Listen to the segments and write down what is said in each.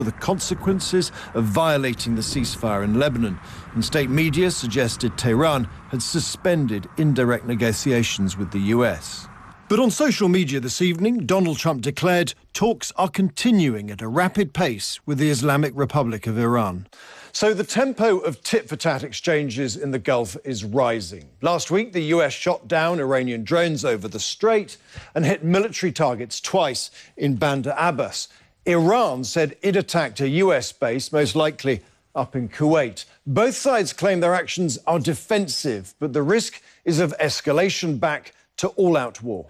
the consequences of violating the ceasefire in Lebanon, and state media suggested Tehran had suspended indirect negotiations with the US. But on social media this evening, Donald Trump declared talks are continuing at a rapid pace with the Islamic Republic of Iran. So the tempo of tit-for-tat exchanges in the Gulf is rising. Last week, the US shot down Iranian drones over the Strait and hit military targets twice in Bandar Abbas. Iran said it attacked a US base, most likely up in Kuwait. Both sides claim their actions are defensive, but the risk is of escalation back to all-out war.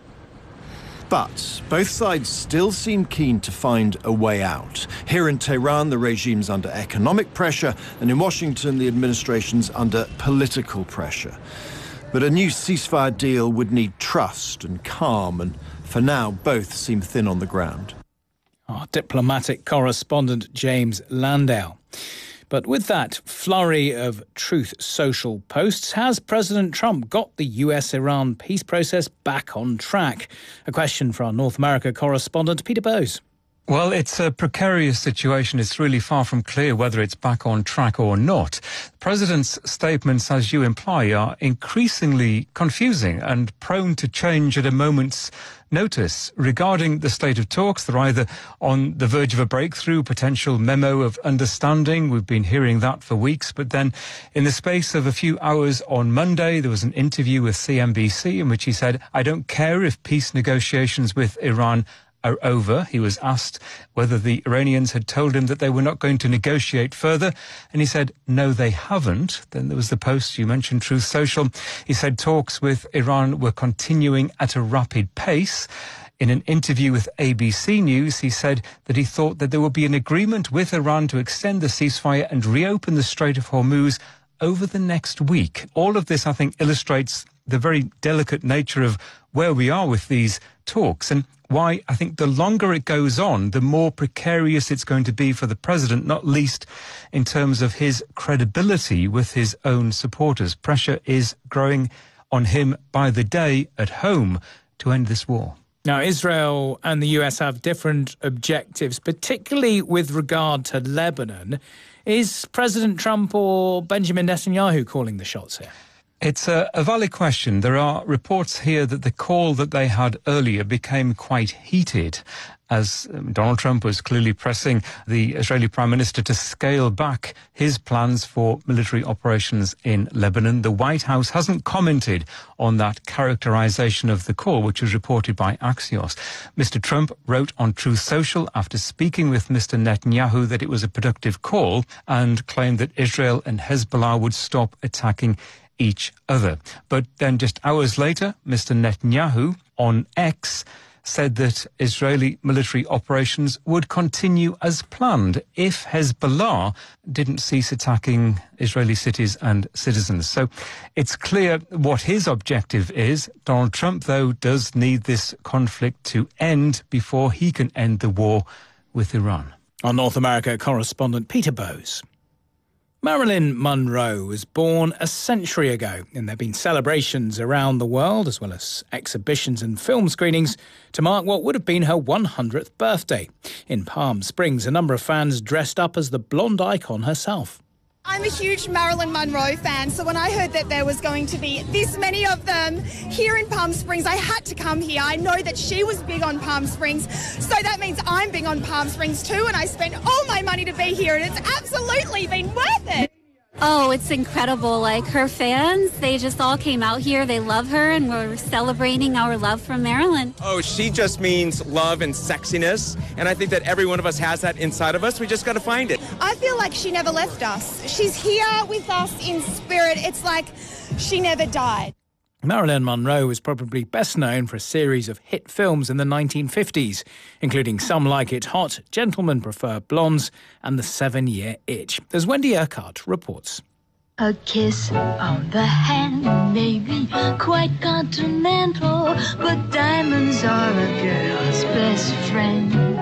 But both sides still seem keen to find a way out. Here in Tehran, the regime's under economic pressure, and in Washington, the administration's under political pressure. But a new ceasefire deal would need trust and calm, and for now, both seem thin on the ground. Our diplomatic correspondent, James Landau. But with that flurry of Truth Social posts, has President Trump got the US-Iran peace process back on track? A question for our North America correspondent, Peter Bowes. Well, it's a precarious situation. It's really far from clear whether it's back on track or not. The President's statements, as you imply, are increasingly confusing and prone to change at a moment's notice. Regarding the state of talks, they're either on the verge of a breakthrough, potential memo of understanding. We've been hearing that for weeks. But then in the space of a few hours on Monday, there was an interview with CNBC in which he said, "I don't care if peace negotiations with Iran are over." He was asked whether the Iranians had told him that they were not going to negotiate further, and he said, no, they haven't. Then there was the post you mentioned, Truth Social. He said talks with Iran were continuing at a rapid pace. In an interview with ABC News, he said that he thought that there would be an agreement with Iran to extend the ceasefire and reopen the Strait of Hormuz over the next week. All of this, I think, illustrates the very delicate nature of where we are with these talks, and why I think the longer it goes on, the more precarious it's going to be for the president, not least in terms of his credibility with his own supporters. Pressure is growing on him by the day at home to end this war. Now, Israel and the US have different objectives, particularly with regard to Lebanon. Is President Trump or Benjamin Netanyahu calling the shots here? It's a valid question. There are reports here that the call that they had earlier became quite heated as Donald Trump was clearly pressing the Israeli Prime Minister to scale back his plans for military operations in Lebanon. The White House hasn't commented on that characterization of the call, which was reported by Axios. Mr. Trump wrote on Truth Social after speaking with Mr. Netanyahu that it was a productive call and claimed that Israel and Hezbollah would stop attacking each other. But then just hours later, Mr. Netanyahu on X said that Israeli military operations would continue as planned if Hezbollah didn't cease attacking Israeli cities and citizens. So it's clear what his objective is. Donald Trump, though, does need this conflict to end before he can end the war with Iran. Our North America correspondent, Peter Bowes. Marilyn Monroe was born a century ago, and there have been celebrations around the world, as well as exhibitions and film screenings, to mark what would have been her 100th birthday. In Palm Springs, a number of fans dressed up as the blonde icon herself. I'm a huge Marilyn Monroe fan, so when I heard that there was going to be this many of them here in Palm Springs, I had to come here. I know that she was big on Palm Springs, so that means I'm big on Palm Springs too, and I spent all my money to be here, and it's absolutely been worth it. Oh, it's incredible. Like, her fans, they just all came out here. They love her, and we're celebrating our love for Marilyn. Oh, she just means love and sexiness, and I think that every one of us has that inside of us. We just got to find it. I feel like she never left us. She's here with us in spirit. It's like she never died. Marilyn Monroe was probably best known for a series of hit films in the 1950s, including Some Like It Hot, Gentlemen Prefer Blondes, and The 7-Year Itch. As Wendy Urquhart reports. A kiss on the hand may be quite continental, but diamonds are a girl's best friend.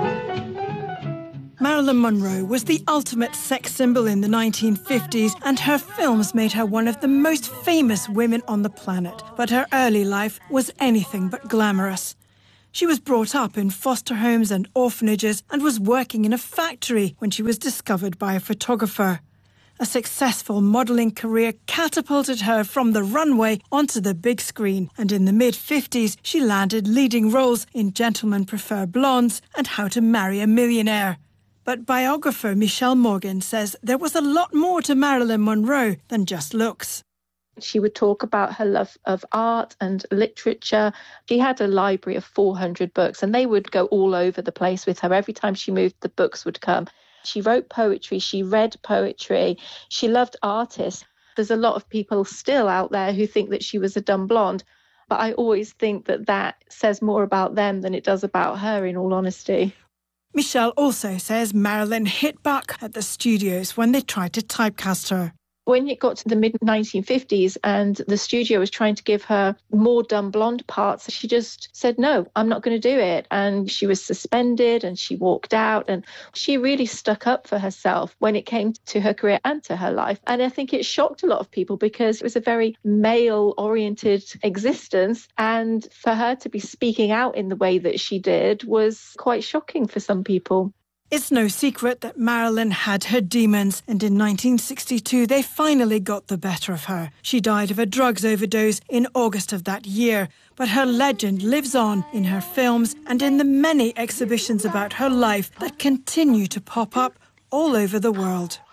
Marilyn Monroe was the ultimate sex symbol in the 1950s, and her films made her one of the most famous women on the planet. But her early life was anything but glamorous. She was brought up in foster homes and orphanages and was working in a factory when she was discovered by a photographer. A successful modelling career catapulted her from the runway onto the big screen, and in the mid-50s she landed leading roles in Gentlemen Prefer Blondes and How to Marry a Millionaire. But biographer Michelle Morgan says there was a lot more to Marilyn Monroe than just looks. She would talk about her love of art and literature. She had a library of 400 books, and they would go all over the place with her. Every time she moved, the books would come. She wrote poetry, she read poetry, she loved artists. There's a lot of people still out there who think that she was a dumb blonde, but I always think that that says more about them than it does about her, in all honesty. Michelle also says Marilyn hit back at the studios when they tried to typecast her. When it got to the mid-1950s and the studio was trying to give her more dumb blonde parts, she just said, no, I'm not going to do it. And she was suspended and she walked out, and she really stuck up for herself when it came to her career and to her life. And I think it shocked a lot of people because it was a very male-oriented existence. And for her to be speaking out in the way that she did was quite shocking for some people. It's no secret that Marilyn had her demons, and in 1962 they finally got the better of her. She died of a drugs overdose in August of that year, but her legend lives on in her films and in the many exhibitions about her life that continue to pop up all over the world.